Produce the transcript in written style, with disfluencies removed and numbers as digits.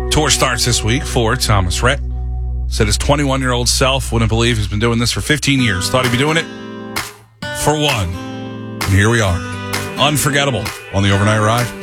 Tour starts this week for Thomas Rhett. Said his 21-year-old self wouldn't believe he's been doing this for 15 years. Thought he'd be doing it for one. And here we are. Unforgettable on the overnight ride.